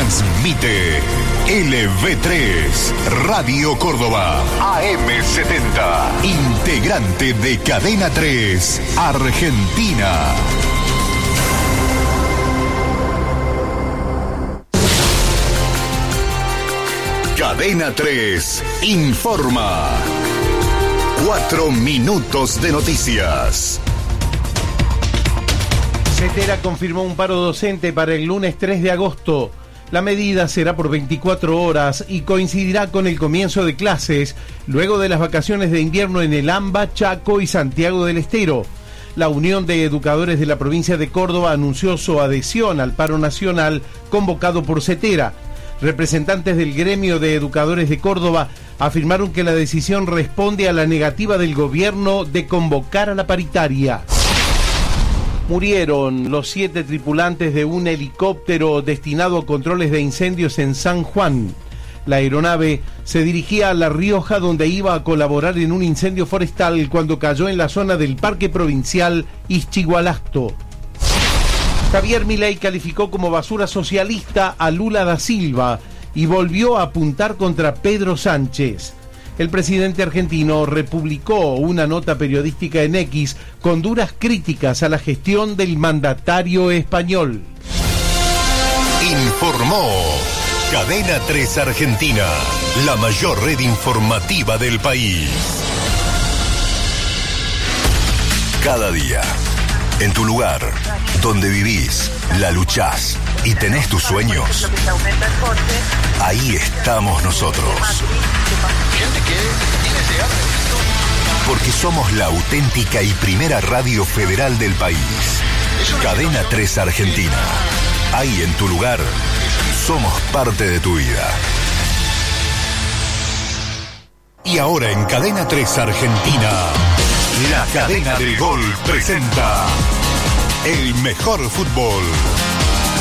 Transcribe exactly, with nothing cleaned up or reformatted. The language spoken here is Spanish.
Transmite L V tres, Radio Córdoba, A M setenta, integrante de Cadena tres, Argentina. Cadena tres informa. Cuatro minutos de noticias. Cetera confirmó un paro docente para el lunes tres de agosto. La medida será por veinticuatro horas y coincidirá con el comienzo de clases, luego de las vacaciones de invierno en el AMBA, Chaco y Santiago del Estero. La Unión de Educadores de la provincia de Córdoba anunció su adhesión al paro nacional convocado por Cetera. Representantes del gremio de educadores de Córdoba afirmaron que la decisión responde a la negativa del gobierno de convocar a la paritaria. Murieron los siete tripulantes de un helicóptero destinado a controles de incendios en San Juan. La aeronave se dirigía a La Rioja, donde iba a colaborar en un incendio forestal cuando cayó en la zona del Parque Provincial Ixchigualasto. Javier Milei calificó como basura socialista a Lula da Silva y volvió a apuntar contra Pedro Sánchez. El presidente argentino republicó una nota periodística en X con duras críticas a la gestión del mandatario español. Informó Cadena tres Argentina, la mayor red informativa del país. Cada día, en tu lugar, donde vivís, la luchás y tenés tus sueños, ahí estamos nosotros. Porque somos la auténtica y primera radio federal del país. Cadena tres Argentina. Ahí en tu lugar, somos parte de tu vida. Y ahora en Cadena tres Argentina, la cadena del gol presenta el mejor fútbol.